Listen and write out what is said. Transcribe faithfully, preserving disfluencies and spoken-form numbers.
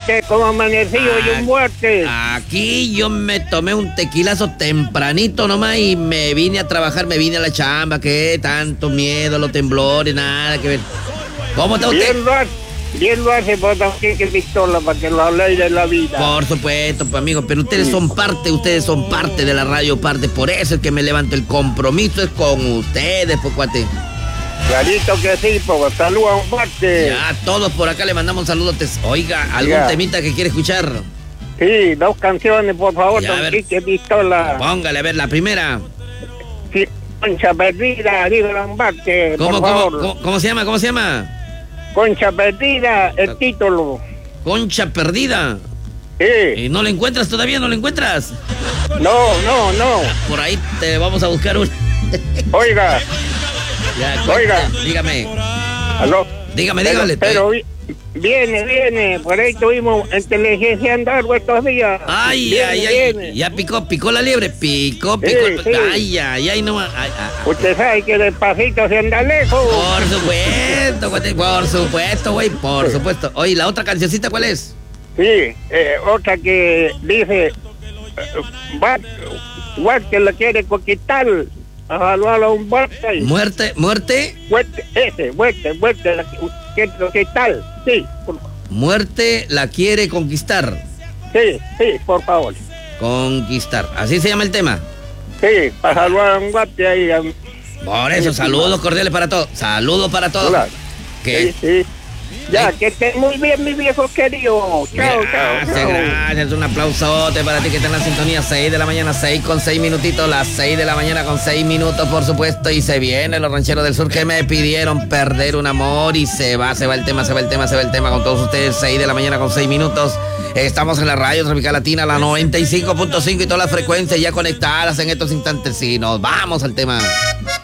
usted cómo ha amanecido Ah, y un muerte? Aquí yo me tomé un tequilazo tempranito nomás y me vine a trabajar, me vine a la chamba. ¿Qué tanto miedo, los temblores, nada que ver? ¿Cómo está usted? Bien lo hace, bien lo hace, pues también que pistola para que lo ley de la vida. Por supuesto, pues, amigo, pero ustedes son parte, ustedes son parte de la radio, parte. Por eso es que me levanto, el compromiso es con ustedes, pues, cuate. Clarito que sí, pues saluda a un muerte. Ya, todos por acá le mandamos saludos. Oiga, ¿algún Ya. temita que quiere escuchar? Sí, dos canciones, por favor, Ya, a don ver. Quique Pistola. Póngale, a ver, la primera. Sí, Concha perdida, digo don Muerte, por ¿Cómo, cómo, favor. cómo, cómo se llama? ¿Cómo se llama? Concha perdida, el título. Concha perdida. Sí. ¿Y no la encuentras todavía? ¿No la encuentras? No, no, no. Por ahí te vamos a buscar un... Oiga, Ya, Oiga. cuente, dígame. aló. Dígame, Pero, dígame. pero vi- viene, viene. Por ahí tuvimos inteligencia andar estos días. Ay, Viene, ay, ay. viene. Ya picó, picó la liebre. Picó, picó. Sí, sí. Ay, ay, ay, no más. Ay, ay, ay. Usted sabe que despacito se anda lejos. Por supuesto, cuate, por supuesto, güey, por supuesto. Oye, ¿la otra cancioncita cuál es? Sí, eh, otra que dice, Wat que la quiere conquistar, a un muerte, Muerte, muerte, muerte, ese, muerte, muerte, la quiere conquistar, sí, por, muerte la quiere conquistar. sí, sí, por favor, Conquistar, así se llama el tema. sí, para saludar a un guate ahí. a- Por eso, Sí, saludos cordiales para todos. Saludos para todos. Hola. Que Sí, sí. Ya, que estén muy bien, mi viejo querido. Chao, chao, Gracias, chao. gracias. Un aplausote para ti que está en la sintonía. seis de la mañana, seis con seis minutitos. Las seis de la mañana con seis minutos, por supuesto. Y se vienen los rancheros del sur que me pidieron perder un amor. Y se va, se va el tema, se va el tema, se va el tema con todos ustedes. seis de la mañana con seis minutos. Estamos en la radio Tropical Latina, la noventa y cinco punto cinco y todas las frecuencias ya conectadas en estos instantes. Y nos vamos al tema.